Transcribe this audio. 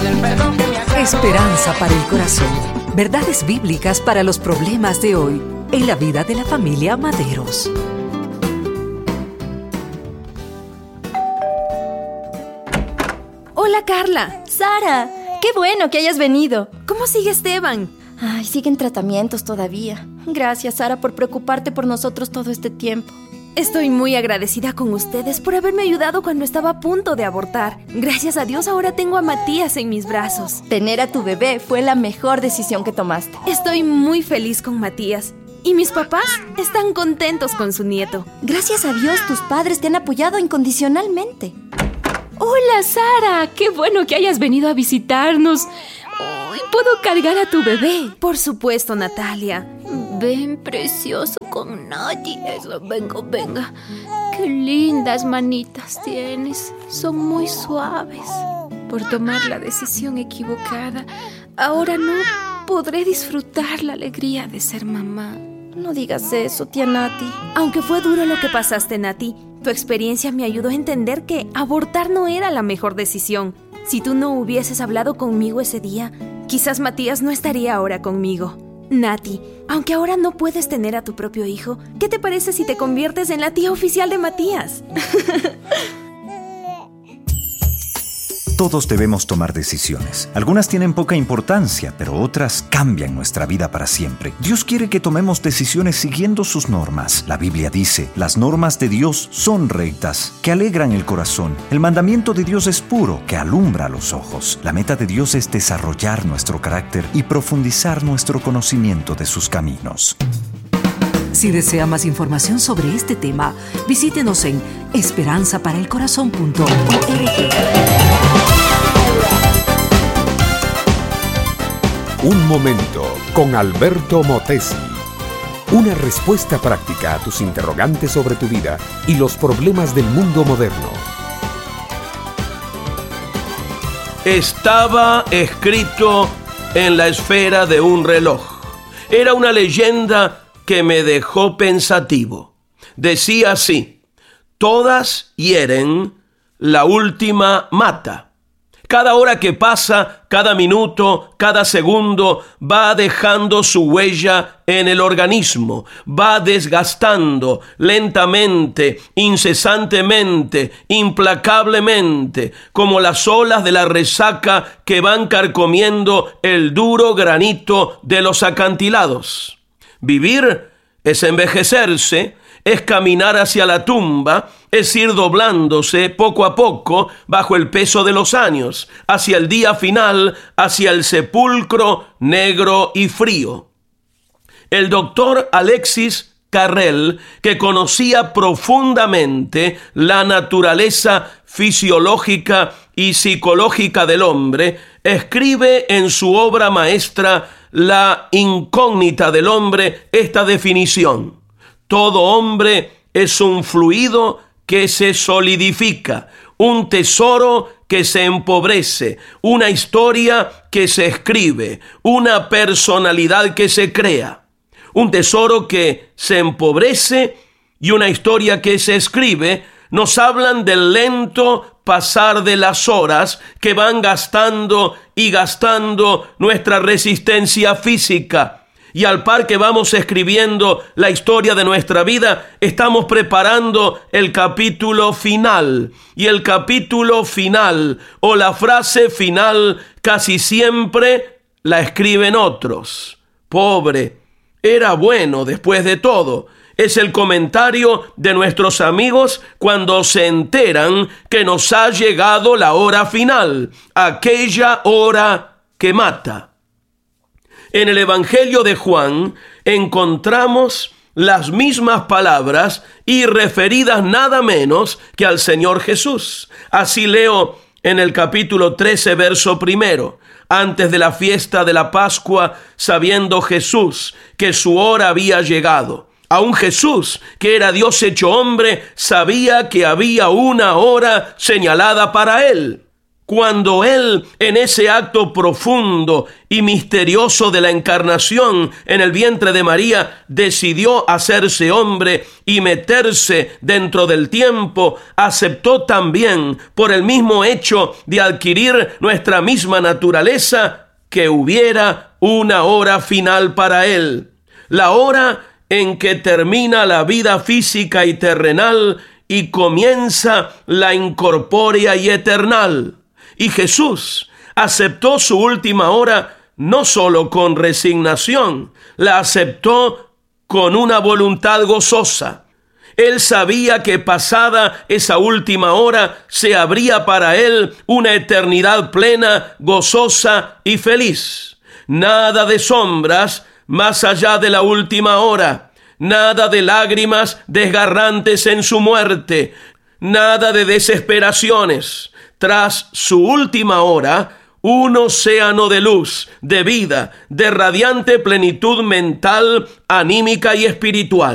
Esperanza para el corazón. Verdades bíblicas para los problemas de hoy en la vida de la familia Maderos. Hola, Carla. Sara, qué bueno que hayas venido. ¿Cómo sigue Esteban? Ay, siguen tratamientos todavía. Gracias, Sara, por preocuparte por nosotros todo este tiempo. Estoy muy agradecida con ustedes por haberme ayudado cuando estaba a punto de abortar. Gracias a Dios ahora tengo a Matías en mis brazos. Tener a tu bebé fue la mejor decisión que tomaste. Estoy muy feliz con Matías. Y mis papás están contentos con su nieto. Gracias a Dios, tus padres te han apoyado incondicionalmente. Hola, Sara. Qué bueno que hayas venido a visitarnos. ¿Puedo cargar a tu bebé? Por supuesto, Natalia. Ven, precioso, con nadie. Eso, venga. Qué lindas manitas tienes. Son muy suaves. Por tomar la decisión equivocada, ahora no podré disfrutar la alegría de ser mamá. No digas eso, tía Nati. Aunque fue duro lo que pasaste, Nati, tu experiencia me ayudó a entender que abortar no era la mejor decisión. Si tú no hubieses hablado conmigo ese día, quizás Matías no estaría ahora conmigo. Nati, aunque ahora no puedes tener a tu propio hijo, ¿qué te parece si te conviertes en la tía oficial de Matías? Todos debemos tomar decisiones. Algunas tienen poca importancia, pero otras cambian nuestra vida para siempre. Dios quiere que tomemos decisiones siguiendo sus normas. La Biblia dice, las normas de Dios son rectas, que alegran el corazón. El mandamiento de Dios es puro, que alumbra los ojos. La meta de Dios es desarrollar nuestro carácter y profundizar nuestro conocimiento de sus caminos. Si desea más información sobre este tema, visítenos en esperanzaparaelcorazon.org. Un momento con Alberto Motesi. Una respuesta práctica a tus interrogantes sobre tu vida y los problemas del mundo moderno. Estaba escrito en la esfera de un reloj. Era una leyenda que me dejó pensativo. Decía así: todas hieren, la última mata. Cada hora que pasa, cada minuto, cada segundo va dejando su huella en el organismo, va desgastando lentamente, incesantemente, implacablemente, como las olas de la resaca que van carcomiendo el duro granito de los acantilados. Vivir es envejecerse, es caminar hacia la tumba, es ir doblándose poco a poco bajo el peso de los años, hacia el día final, hacia el sepulcro negro y frío. El doctor Alexis Carrel, que conocía profundamente la naturaleza fisiológica y psicológica del hombre, escribe en su obra maestra La incógnita del hombre esta definición: todo hombre es un fluido que se solidifica, un tesoro que se empobrece, una historia que se escribe, una personalidad que se crea. Un tesoro que se empobrece y una historia que se escribe nos hablan del lento pasar de las horas que van gastando y gastando nuestra resistencia física. Y al par que vamos escribiendo la historia de nuestra vida, estamos preparando el capítulo final. Y el capítulo final o la frase final casi siempre la escriben otros. Pobre, era bueno después de todo. Es el comentario de nuestros amigos cuando se enteran que nos ha llegado la hora final, aquella hora que mata. En el Evangelio de Juan encontramos las mismas palabras y referidas nada menos que al Señor Jesús. Así leo en el capítulo 13, verso 1. Antes de la fiesta de la Pascua, sabiendo Jesús que su hora había llegado. Aún Jesús, que era Dios hecho hombre, sabía que había una hora señalada para él. Cuando Él, en ese acto profundo y misterioso de la encarnación en el vientre de María, decidió hacerse hombre y meterse dentro del tiempo, aceptó también, por el mismo hecho de adquirir nuestra misma naturaleza, que hubiera una hora final para Él. La hora en que termina la vida física y terrenal y comienza la incorpórea y eternal. Y Jesús aceptó su última hora no solo con resignación, la aceptó con una voluntad gozosa. Él sabía que pasada esa última hora se abría para él una eternidad plena, gozosa y feliz. Nada de sombras más allá de la última hora, nada de lágrimas desgarrantes en su muerte, nada de desesperaciones. Tras su última hora, un océano de luz, de vida, de radiante plenitud mental, anímica y espiritual.